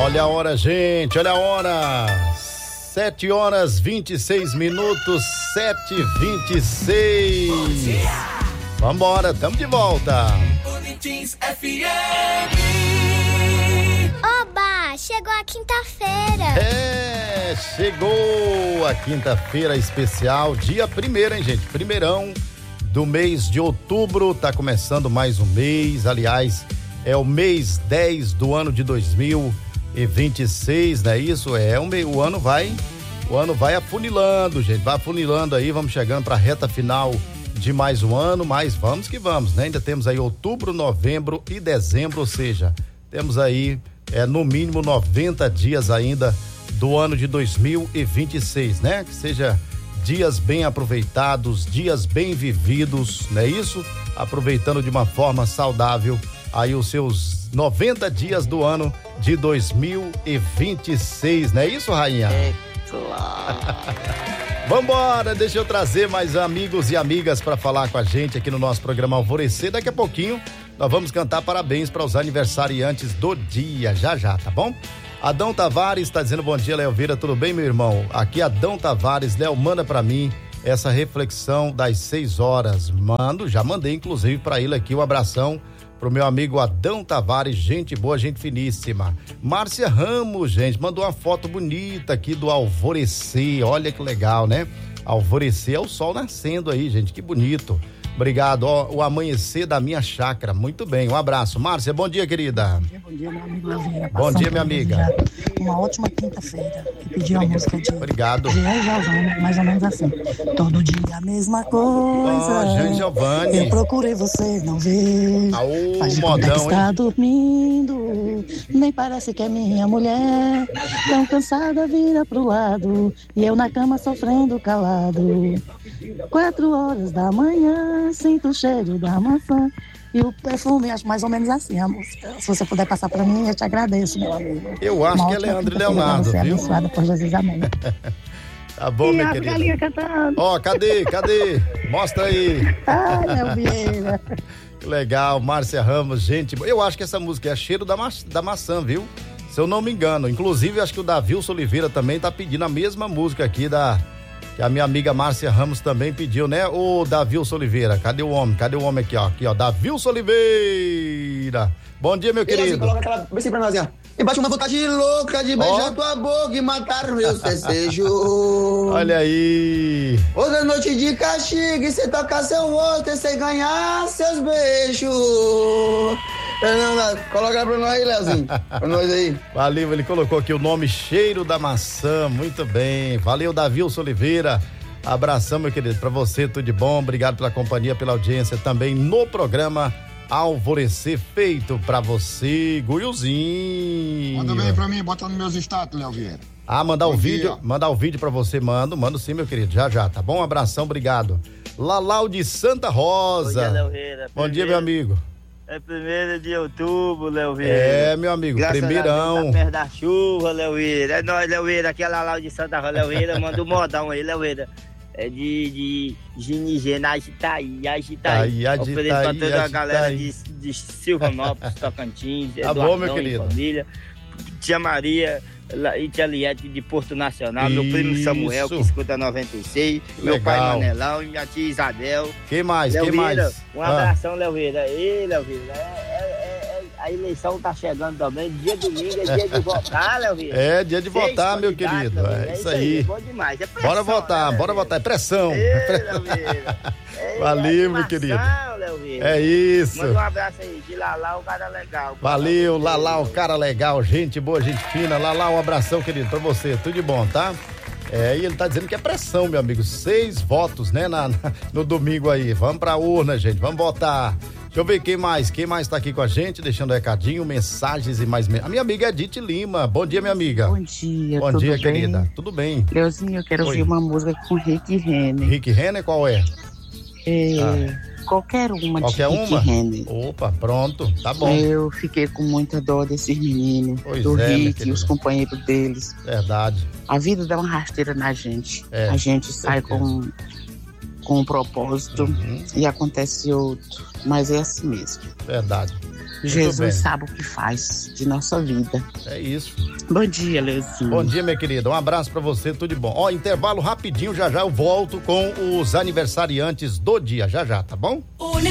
Olha a hora, gente, olha a hora. 7h26, 7h26. Vambora, tamo de volta. Boletins FM. Oba, chegou a quinta-feira. Chegou a quinta-feira especial, dia 1º, hein, gente? Primeirão do mês de outubro, tá começando mais um mês, aliás, é o mês 10 do ano de 2026, não é isso? O ano vai afunilando, gente, vai afunilando aí, vamos chegando pra reta final de mais um ano, mas vamos que vamos, né? Ainda temos aí outubro, novembro e dezembro, ou seja, temos aí no mínimo 90 dias ainda do ano de 2026, né? Que seja dias bem aproveitados, dias bem vividos, não é isso? Aproveitando de uma forma saudável aí os seus 90 dias do ano de 2026, não é isso, rainha? É claro. Vambora, deixa eu trazer mais amigos e amigas para falar com a gente aqui no nosso programa Alvorecer. Daqui a pouquinho nós vamos cantar parabéns para os aniversariantes do dia, já, tá bom? Adão Tavares está dizendo bom dia, Léo Vieira, tudo bem, meu irmão? Aqui Adão Tavares, Léo, manda para mim essa reflexão das 6 horas. Já mandei inclusive para ele aqui um abração pro meu amigo Adão Tavares, gente boa, gente finíssima. Márcia Ramos, gente, mandou uma foto bonita aqui do alvorecer, olha que legal, né? Alvorecer é o sol nascendo aí, gente, que bonito. Obrigado, o amanhecer da minha chácara, muito bem, um abraço. Márcia, bom dia, querida. Bom dia, meu amigo Lavinha. Bom dia, minha amiga. Uma ótima quinta-feira. Eu pedi uma música de... Obrigado. Jean Giovanni, mais ou menos assim. Todo dia a mesma coisa. Jean Giovanni. Eu procurei você, não vejo. Faz de conta que está dormindo. Nem parece que é minha mulher. Tão cansada, vira pro lado. E eu na cama sofrendo calado. 4 horas da manhã, sinto o cheiro da maçã e o perfume, acho mais ou menos assim a música. Se você puder passar pra mim, eu te agradeço, meu amigo. Eu acho que é Leandro e Leonardo, você, viu? abençoada por Jesus, amém. Tá bom, minha querida. Galinha cantando. Ó, cadê? Mostra aí. Ai, Léo Vieira. Que legal, Márcia Ramos, gente. Eu acho que essa música é Cheiro da Maçã, viu? Se eu não me engano. Inclusive, acho que o Davilson Oliveira também tá pedindo a mesma música aqui que a minha amiga Márcia Ramos também pediu, né? Ô, Davilson Oliveira, cadê o homem? Aqui, ó, Davilson Oliveira. Bom dia, meu querido. Coloca aquela beicinha pra nós, ó. E bate uma vontade louca de beijar tua boca e matar meus desejos. Olha aí. Outra noite de castigo e cê tocar seu rosto e cê ganhar seus beijos. Fernanda, coloca pra nós aí, Leozinho. Pra nós aí. Valeu, ele colocou aqui o nome Cheiro da Maçã. Muito bem. Valeu, Davilson Oliveira. Abração, meu querido. Pra você, tudo de bom. Obrigado pela companhia, pela audiência também no programa Alvorecer, feito pra você, Guilzinho. Manda bem pra mim, bota nos meus status, Léo Vieira. Mandar o vídeo pra você, mando sim, meu querido, já, tá bom? Um abração, obrigado. Lalau de Santa Rosa. Bom dia, Léo Vieira. Bom dia, meu amigo. É 1º de outubro, Léo Vieira. Meu amigo, graças primeirão. A Deus, tá perto da chuva, Léo Vieira. É nóis, Léo Vieira, aqui é Lalau de Santa Rosa, Léo Vieira, manda um modão aí, Léo Vieira. É de Ginigê na Agitaí. Ofereço pra toda a galera de Silvanópolis, Tocantins, tá bom, meu querido. Família, tia Maria e tia Liette de Porto Nacional, meu primo Samuel, que escuta 96, meu pai Manelão e minha tia Isabel. Quem mais? Léo Vieira, um abração, Léo Vieira. Ei, Léo Vieira, a eleição tá chegando também, dia domingo é dia de votar, Léo Vieira. É dia de votar, meu querido, é isso aí. É bom demais, é pressão. Bora votar, é pressão. Ei, Léo Vieira. Valeu, meu querido. Léo Vieira. É isso. Manda um abraço aí de Lalau, o cara legal. Valeu, Lalau, cara legal, gente boa, gente fina. Lalau, um abração, querido, pra você, tudo de bom, tá? E ele tá dizendo que é pressão, meu amigo, 6 votos, né, no domingo aí. Vamos pra urna, gente, vamos votar. Deixa eu ver quem mais tá aqui com a gente, deixando recadinho, mensagens e mais... A minha amiga Edith Lima. Bom dia, minha amiga. Bom dia, bom dia, querida. Tudo bem? Leozinho, eu quero ouvir uma música com Rick Renner. Rick Renner, qual é? Qualquer uma de Rick Renner. Opa, pronto, tá bom. Eu fiquei com muita dó desses meninos, do Rick e os companheiros deles. Verdade. A vida dá uma rasteira na gente. A gente sai com com um propósito e acontece outro. Mas é assim mesmo. Verdade. Jesus sabe o que faz de nossa vida. É isso. Bom dia, Leozinho. Bom dia, minha querida. Um abraço pra você, tudo de bom. Ó, intervalo rapidinho, já eu volto com os aniversariantes do dia. Já, tá bom?